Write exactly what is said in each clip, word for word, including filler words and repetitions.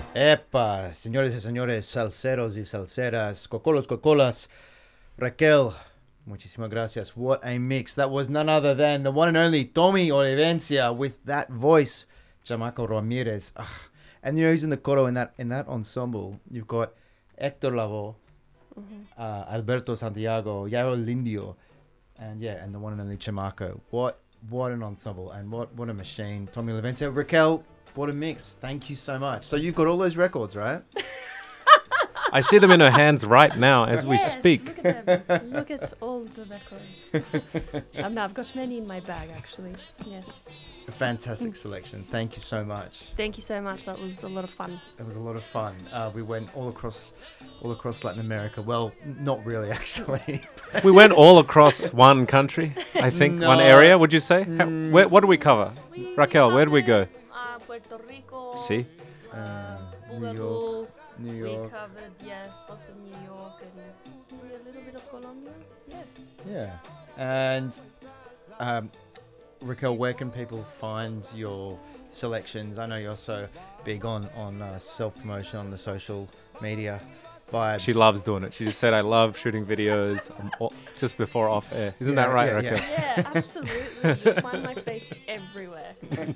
Epa, señores y señores, salseros y salseras, cocolos, cocolas, Raquel, muchísimas gracias. What a mix. That was none other than the one and only Tommy Olivencia with that voice, Chamaco Ramirez. Ugh. And you know who's in the coro in that in that ensemble? You've got Hector Lavoe, mm-hmm. uh, Alberto Santiago, Yayo Lindio, and yeah, and the one and only Chamaco. What what an ensemble and what, what a machine. Tommy Olivencia. Raquel, what a mix. Thank you so much. So you've got all those records, right? I see them in her hands right now as we yes, speak. Look at them. Look at all the records. um, no, I've got many in my bag, actually. Yes. A fantastic selection. Thank you so much. Thank you so much. That was a lot of fun. It was a lot of fun. Uh, we went all across, all across Latin America. Well, not really, actually. We went all across one country, I think, No. one area, would you say? How, Mm. where, what do we cover? We Raquel, where did we go? covered, Uh, Puerto Rico. See? Uh, New Boogaloo. York, New We York. covered, yeah, lots of New York and maybe a little bit of Colombia. Yes. Yeah. And um, Raquel, where can people find your selections? I know you're so big on on uh, self promotion on the social media vibes. She loves doing it. She just said, I love shooting videos um, o- just before off air. Isn't Yeah, that right, yeah, Raquel? yeah. Yeah, absolutely. You'll find my face everywhere.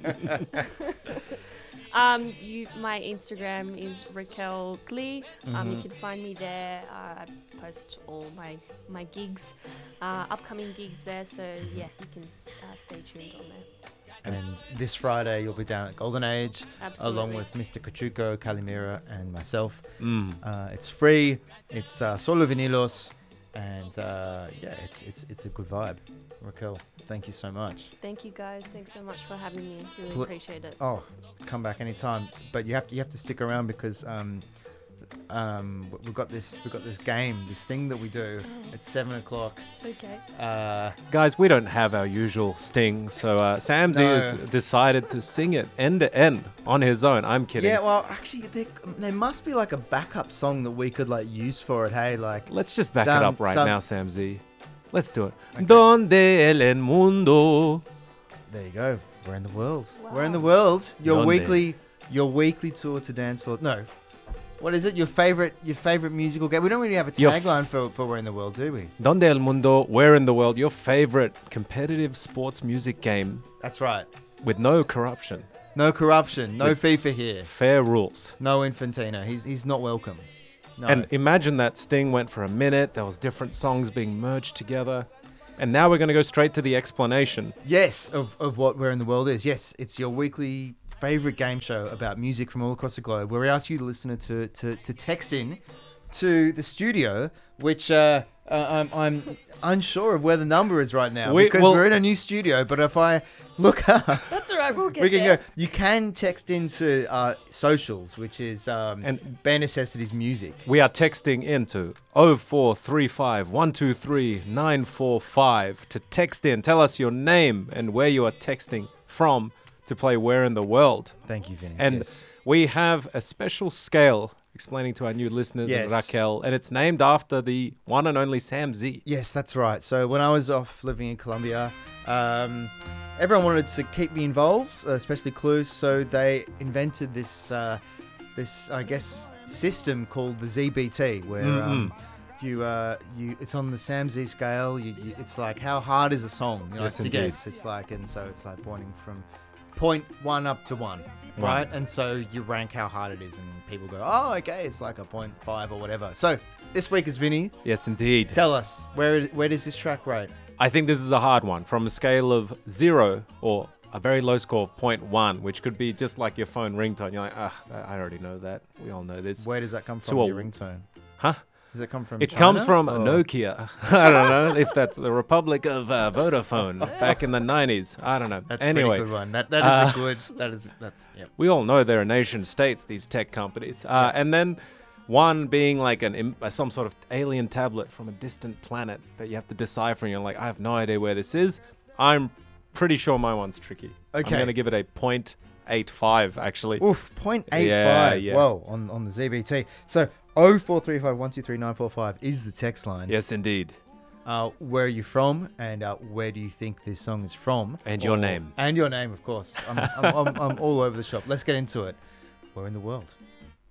um, you, my Instagram is Raquel Klee. Um, you Mhm. can find me there. Uh, I post all my my gigs, uh, upcoming gigs there. So yeah, you can uh, stay tuned on there. And this Friday you'll be down at Golden Age Absolutely. along with Mister Cachuco, Calimera, and myself. Mm. Uh, it's free. It's uh, solo vinilos, and uh, yeah, it's it's it's a good vibe. Raquel, thank you so much. Thank you guys. Thanks so much for having me. Really Pl- appreciate it. Oh, come back anytime. But you have to you have to stick around because um, um, w- we've got this we've got this game, this thing that we do at seven o'clock. It's okay. Uh, Guys, we don't have our usual sting, so uh, Samsy No. has decided to sing it end to end on his own. I'm kidding. yeah, well, actually, there, there must be like a backup song that we could like use for it. Hey, like Let's just back Um, it up right some- now, Samsy. Let's do it. Okay. Donde el mundo. there you go. We're in the world. We're in the Wow. world. Your Donde? weekly your weekly tour to dance floor. No. What is it? Your favorite your favorite musical game? We don't really have a Your f- tagline for, for We're in the World, do we? Donde el mundo, where in the world, your favorite competitive sports music game That's right. with no corruption, No corruption. No With- FIFA here. fair rules. No Infantino. He's he's not welcome. No. And imagine that Sting went for a minute, there was different songs being merged together. And now we're going to go straight to the explanation. yes, of, of what Where in the World is. Yes, it's your weekly favorite game show about music from all across the globe, where we ask you, the listener, to to, to text in to the studio, which uh, uh, I'm, I'm unsure of where the number is right now We- because well- we're in a new studio. But if I look up, That's alright. We'll get we can there. go. You can text into uh, socials, which is um, And- Bare Necessities Music. We are texting into oh four three five, one two three, nine four five to text in. Tell us your name and where you are texting from to play Where in the World. Thank you, Vinny. And Yes. we have a special scale explaining to our new listeners and Yes. Raquel, and it's named after the one and only Sam Z. Yes, that's right. So when I was off living in Colombia, um, everyone wanted to keep me involved, uh, especially Clues. So they invented this, uh, this I guess, system called the Z B T, where um, you, uh, you, it's on the Sam Z scale. You, you, it's like how hard is a song? You know, Yes, to indeed. guess. It's like, and so it's like pointing from point one up to one. Wow. Right, and so you rank how hard it is, and people go, "Oh, okay, it's like a point five or whatever." So this week is Vinny. Yes, indeed. Tell us where where does this track rate? I think this is a hard one. From a scale of zero or a very low score of zero point one, which could be just like your phone ringtone. You're like, ah, I already know that. We all know this. Where does that come To from? a- Your ringtone? Huh? Does it come from? It China comes from or- Nokia. I don't know if that's the Republic of uh, Vodafone back in the nineties. I don't know. That's anyway, a pretty good one. That that is uh, a good. That is that's yeah. we all know they're nation states, these tech companies. Uh, and then one being like an im- uh, some sort of alien tablet from a distant planet that you have to decipher. And you're like, I have no idea where this is. I'm pretty sure my one's tricky. I'm Okay. going to give it a point eight five, actually. Oof, point eight Yeah, five. yeah. Whoa, on on the Z B T. So oh four three five one two three nine four five is the text line. Yes, indeed. Uh, where are you from, and uh, where do you think this song is from? And your name. And your name, of course. I'm, I'm, I'm, I'm all over the shop. Let's get into it. Where in the world?